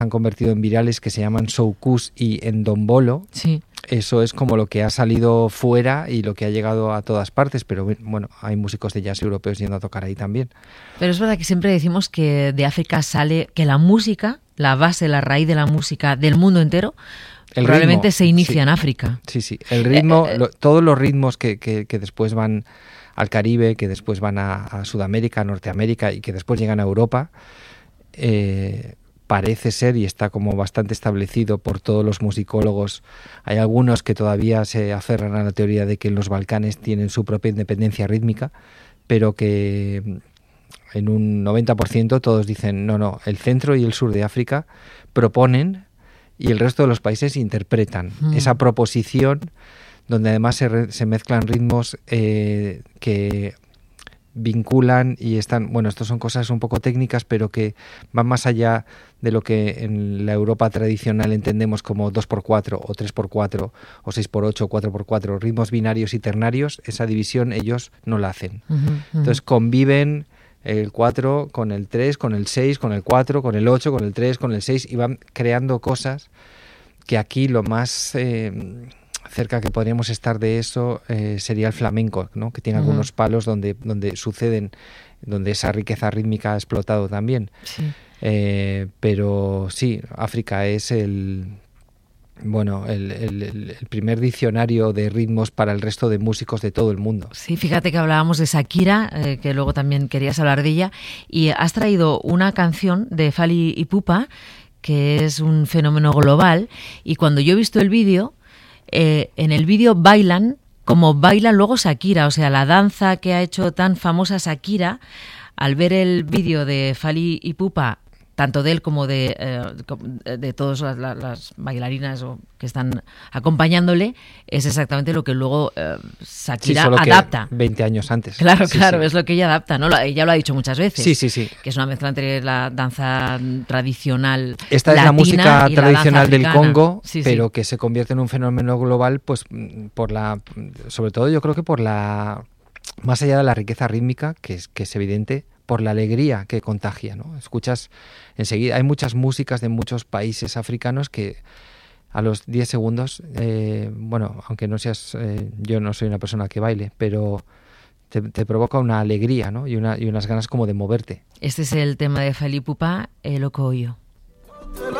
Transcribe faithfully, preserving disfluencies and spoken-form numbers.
han convertido en virales, que se llaman soukous y endombolo. Sí. Eso es como lo que ha salido fuera y lo que ha llegado a todas partes, pero bueno, hay músicos de jazz europeos yendo a tocar ahí también. Pero es verdad que siempre decimos que de África sale, que la música, la base, la raíz de la música del mundo entero, el probablemente ritmo, se inicia sí. en África. Sí, sí, el ritmo, eh, eh, lo, todos los ritmos que, que, que después van al Caribe, que después van a, a Sudamérica, a Norteamérica y que después llegan a Europa, eh, parece ser, y está como bastante establecido por todos los musicólogos, hay algunos que todavía se aferran a la teoría de que los Balcanes tienen su propia independencia rítmica, pero que en un noventa por ciento todos dicen, no, no, el centro y el sur de África proponen y el resto de los países interpretan mm. esa proposición, donde además se, re, se mezclan ritmos eh, que vinculan y están, bueno, estas son cosas un poco técnicas, pero que van más allá de lo que en la Europa tradicional entendemos como dos por cuatro o tres por cuatro o seis por ocho o cuatro por cuatro, ritmos binarios y ternarios. Esa división ellos no la hacen. Uh-huh, uh-huh. Entonces conviven el cuatro con el tres, con el seis, con el cuatro, con el ocho, con el tres, con el seis, y van creando cosas que aquí lo más eh, cerca que podríamos estar de eso eh, sería el flamenco, ¿no? Que tiene uh-huh. algunos palos donde, donde suceden, donde esa riqueza rítmica ha explotado también. Sí. Eh, pero sí, África es el bueno el, el, el primer diccionario de ritmos para el resto de músicos de todo el mundo. Sí, fíjate que hablábamos de Shakira, eh, que luego también querías hablar de ella, y has traído una canción de Fally Ipupa, que es un fenómeno global, y cuando yo he visto el vídeo, eh, en el vídeo bailan como baila luego Shakira, o sea, la danza que ha hecho tan famosa Shakira. Al ver el vídeo de Fally Ipupa, tanto de él como de, eh, de todas las, las bailarinas que están acompañándole, es exactamente lo que luego eh, Shakira sí, solo adapta. Que veinte años antes. Claro, sí, claro, sí. es lo que ella adapta, ¿no? Ella lo ha dicho muchas veces. Sí, sí, sí. Que es una mezcla entre la danza tradicional. Esta es la música tradicional del Congo, sí, pero sí. que se convierte en un fenómeno global, pues por la, sobre todo yo creo que por la, más allá de la riqueza rítmica, que es, que es evidente, por la alegría que contagia, ¿no? Escuchas enseguida, hay muchas músicas de muchos países africanos que a los diez segundos, eh, bueno, aunque no seas, eh, yo no soy una persona que baile, pero te, te provoca una alegría, ¿no? Y, una, y unas ganas como de moverte. Este es el tema de Fally Ipupa, El Okoyo.